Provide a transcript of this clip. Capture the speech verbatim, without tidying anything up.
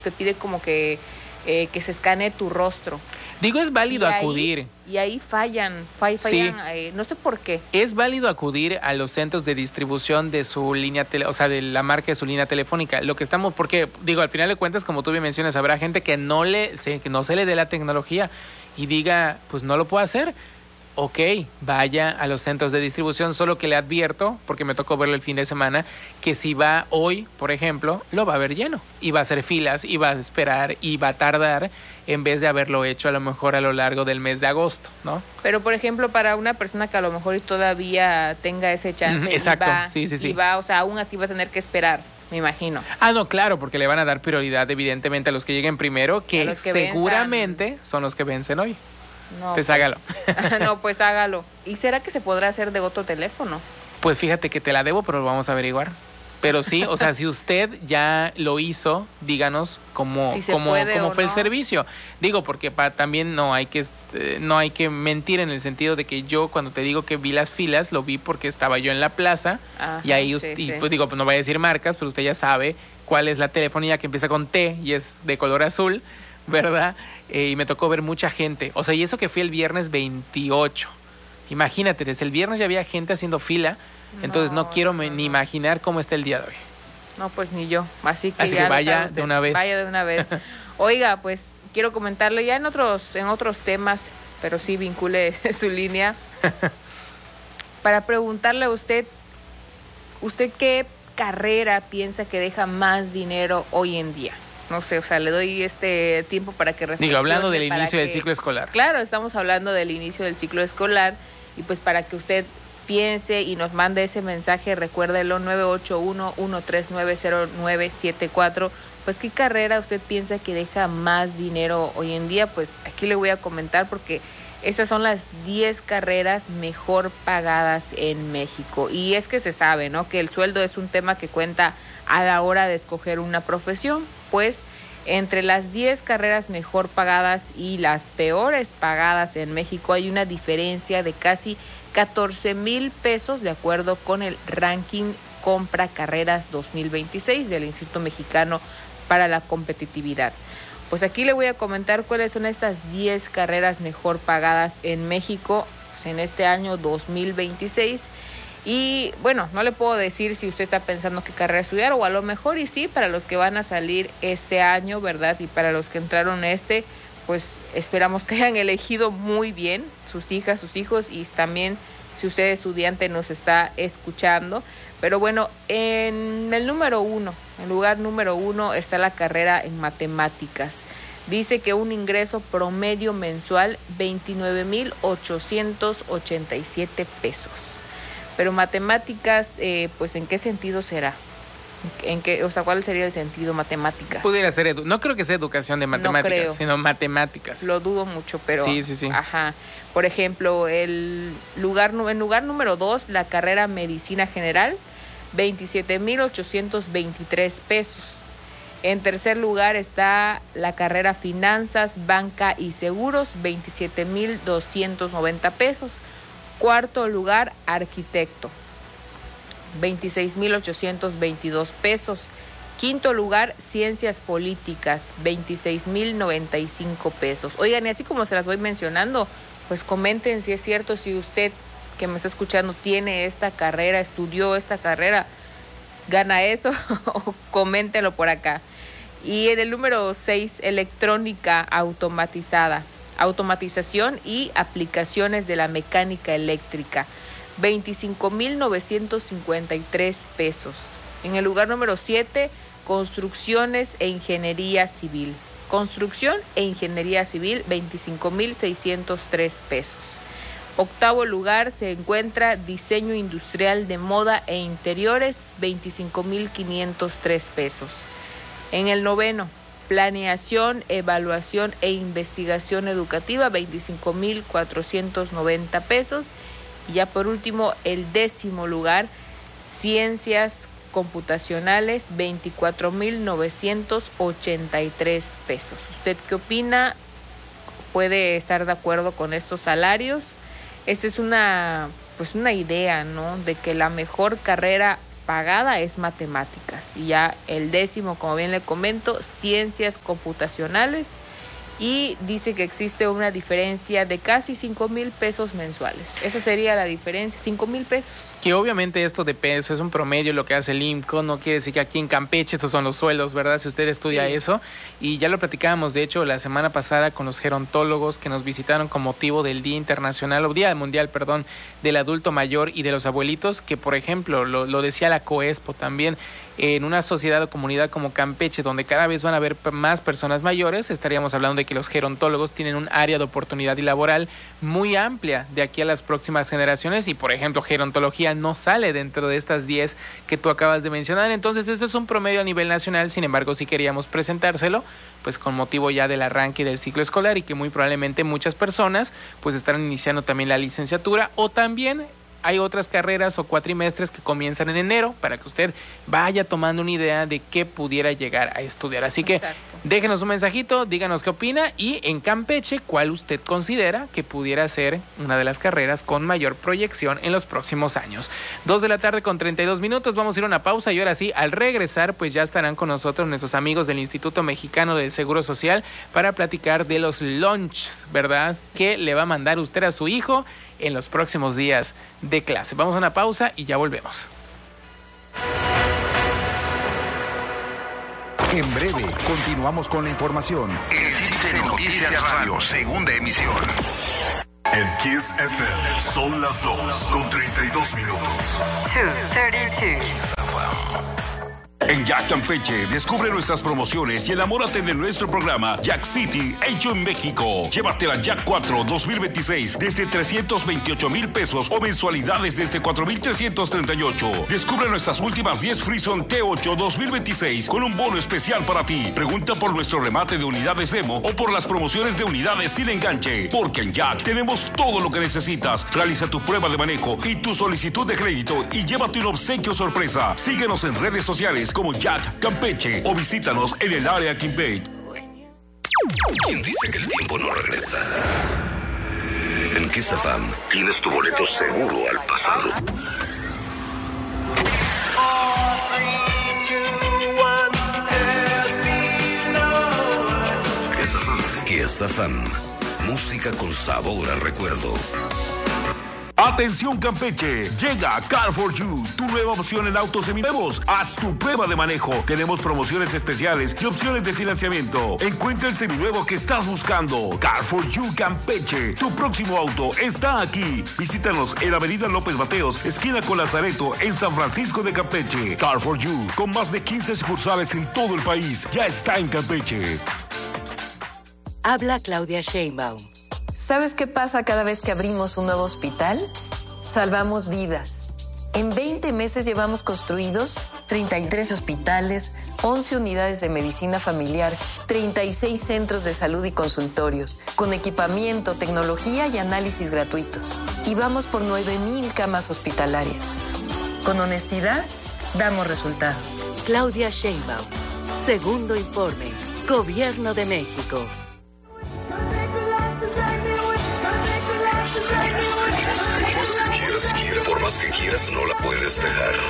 te pide como que, eh, que se escanee tu rostro. Digo, es válido y ahí, acudir. Y ahí fallan, fall, fallan, sí. eh, no sé por qué. Es válido acudir a los centros de distribución de su línea, tele, o sea, de la marca de su línea telefónica. Lo que estamos, porque, digo, al final de cuentas, como tú bien mencionas, habrá gente que no, le, se, que no se le dé la tecnología y diga, pues no lo puedo hacer. Ok, vaya a los centros de distribución, solo que le advierto, porque me tocó verlo el fin de semana, que si va hoy, por ejemplo, lo va a ver lleno. Y va a hacer filas, y va a esperar, y va a tardar, en vez de haberlo hecho a lo mejor a lo largo del mes de agosto, ¿no? Pero, por ejemplo, para una persona que a lo mejor todavía tenga ese chance, exacto, y va, sí, sí, sí. y va, o sea, aún así va a tener que esperar, me imagino. Ah, no, claro, porque le van a dar prioridad, evidentemente, a los que lleguen primero, que, que seguramente venzan. Son los que vencen hoy. No, pues, pues hágalo. No, pues hágalo. ¿Y será que se podrá hacer de otro teléfono? Pues fíjate que te la debo, pero lo vamos a averiguar. Pero sí, o sea, si usted ya lo hizo, díganos cómo, si cómo, cómo fue no. el servicio. Digo, porque pa, también no hay que eh, no hay que mentir en el sentido de que yo cuando te digo que vi las filas, lo vi porque estaba yo en la plaza. Ajá, y ahí, usted, sí, y, pues digo, pues no voy a decir marcas, pero usted ya sabe cuál es la telefonía que empieza con T y es de color azul, ¿verdad? Eh, y me tocó ver mucha gente. O sea, y eso que fui el viernes veintiocho. Imagínate, desde el viernes ya había gente haciendo fila. Entonces no, no quiero no, no. ni imaginar cómo está el día de hoy. No, pues ni yo. Así que, Así ya que vaya de una vez. Vaya de una vez. Oiga, pues quiero comentarle ya en otros, en otros temas, pero sí vincule su línea. Para preguntarle a usted, ¿usted qué carrera piensa que deja más dinero hoy en día? No sé, o sea, le doy este tiempo para que reflexione. Digo, hablando del inicio que, del ciclo escolar. Claro, estamos hablando del inicio del ciclo escolar y pues para que usted piense y nos mande ese mensaje, recuérdelo, nueve ocho uno, uno tres nueve, cero nueve siete cuatro. Pues, ¿qué carrera usted piensa que deja más dinero hoy en día? Pues aquí le voy a comentar porque estas son las diez carreras mejor pagadas en México. Y es que se sabe, ¿no?, que el sueldo es un tema que cuenta a la hora de escoger una profesión. Pues entre las diez carreras mejor pagadas y las peores pagadas en México hay una diferencia de casi catorce mil pesos de acuerdo con el ranking Compra Carreras dos mil veintiséis del Instituto Mexicano para la Competitividad. Pues aquí le voy a comentar cuáles son estas diez carreras mejor pagadas en México pues en este año dos mil veintiséis. Y bueno, no le puedo decir si usted está pensando qué carrera estudiar, o a lo mejor y sí, para los que van a salir este año, ¿verdad? Y para los que entraron este, pues esperamos que hayan elegido muy bien sus hijas, sus hijos, y también si usted estudiante nos está escuchando. Pero bueno, en el número uno, en lugar número uno está la carrera en matemáticas. Dice que un ingreso promedio mensual veintinueve mil ochocientos ochenta y siete pesos. Pero matemáticas, eh, pues ¿en qué sentido será? ¿En qué, o sea, cuál sería el sentido matemáticas? Pudiera ser, edu- no creo que sea educación de matemáticas, no creo. Sino matemáticas. Lo dudo mucho, pero... Sí, sí, sí. Ajá. Por ejemplo, el lugar, en lugar número dos, la carrera Medicina General, veintisiete mil ochocientos veintitrés pesos. En tercer lugar está la carrera Finanzas, Banca y Seguros, veintisiete mil doscientos noventa pesos. Cuarto lugar, Arquitecto, veintiséis mil ochocientos veintidós pesos. Quinto lugar, Ciencias Políticas, veintiséis mil noventa y cinco pesos. Oigan, y así como se las voy mencionando, pues comenten si es cierto, si usted que me está escuchando tiene esta carrera, estudió esta carrera, gana eso, coméntenlo por acá. Y en el número seis, Electrónica Automatizada, Automatización y Aplicaciones de la Mecánica Eléctrica, veinticinco mil novecientos cincuenta y tres pesos. En el lugar número siete, Construcciones e Ingeniería Civil. Construcción e Ingeniería Civil, veinticinco mil seiscientos tres pesos. Octavo lugar se encuentra Diseño Industrial de Moda e Interiores, veinticinco mil quinientos tres pesos. En el noveno, Planeación, Evaluación e Investigación Educativa, veinticinco mil cuatrocientos noventa pesos. Y ya por último, el décimo lugar, Ciencias Computacionales, veinticuatro mil novecientos ochenta y tres pesos. ¿Usted qué opina? ¿Puede estar de acuerdo con estos salarios? Esta es una, pues una idea, ¿no?, de que la mejor carrera pagada es matemáticas. Y ya el décimo, como bien le comento, ciencias computacionales. Y dice que existe una diferencia de casi cinco mil pesos mensuales. Esa sería la diferencia, cinco mil pesos. Que obviamente esto de pesos es un promedio, lo que hace el I M C O, no quiere decir que aquí en Campeche estos son los sueldos, ¿verdad? Si usted estudia sí. eso, y ya lo platicábamos, de hecho, la semana pasada con los gerontólogos que nos visitaron con motivo del Día Internacional, o Día Mundial, perdón, del Adulto Mayor y de los Abuelitos, que por ejemplo, lo, lo decía la COESPO también, en una sociedad o comunidad como Campeche, donde cada vez van a haber más personas mayores, estaríamos hablando de que los gerontólogos tienen un área de oportunidad y laboral muy amplia de aquí a las próximas generaciones, y por ejemplo, gerontología no sale dentro de estas diez que tú acabas de mencionar. Entonces, esto es un promedio a nivel nacional, sin embargo, sí queríamos presentárselo, pues con motivo ya del arranque del ciclo escolar, y que muy probablemente muchas personas pues estarán iniciando también la licenciatura, o también hay otras carreras o cuatrimestres que comienzan en enero, para que usted vaya tomando una idea de qué pudiera llegar a estudiar. Así que Exacto. déjenos un mensajito, díganos qué opina, y en Campeche, ¿cuál usted considera que pudiera ser una de las carreras con mayor proyección en los próximos años? Dos de la tarde con treinta y dos minutos, vamos a ir a una pausa, y ahora sí, al regresar, pues ya estarán con nosotros nuestros amigos del Instituto Mexicano del Seguro Social para platicar de los lunches, ¿verdad?, que le va a mandar usted a su hijo en los próximos días de clase. Vamos a una pausa y ya volvemos. En breve, continuamos con la información. Existe Noticias Radio, segunda emisión. En Kiss F M son las dos con treinta y dos minutos. dos treinta y dos. En Jack Campeche, descubre nuestras promociones y enamórate de nuestro programa Jack City, hecho en México. Llévate la Jack cuatro dos mil veintiséis desde trescientos veintiocho mil pesos o mensualidades desde cuatro mil trescientos treinta y ocho. Descubre nuestras últimas diez Frison T ocho dos mil veintiséis con un bono especial para ti. Pregunta por nuestro remate de unidades demo o por las promociones de unidades sin enganche. Porque en Jack tenemos todo lo que necesitas. Realiza tu prueba de manejo y tu solicitud de crédito y llévate un obsequio sorpresa. Síguenos en redes sociales como Jack Campeche o visítanos en el área Kimbay. ¿Quién dice que el tiempo no regresa? En Kiss F M tienes tu boleto seguro al pasado. Kiss F M, música con sabor al recuerdo. Atención Campeche, llega Car for You, tu nueva opción en autos seminuevos. Haz tu prueba de manejo. Tenemos promociones especiales y opciones de financiamiento. Encuentra el seminuevo que estás buscando. Car for You Campeche, tu próximo auto está aquí. Visítanos en Avenida López Mateos, esquina con Lazareto, en San Francisco de Campeche. Car for You, con más de quince sucursales en todo el país, ya está en Campeche. Habla Claudia Sheinbaum. ¿Sabes qué pasa cada vez que abrimos un nuevo hospital? Salvamos vidas. En veinte meses llevamos construidos treinta y tres hospitales, once unidades de medicina familiar, treinta y seis centros de salud y consultorios, con equipamiento, tecnología y análisis gratuitos. Y vamos por nueve mil camas hospitalarias. Con honestidad, damos resultados. Claudia Sheinbaum. Segundo informe. Gobierno de México. Por más que quieras, no la puedes dejar.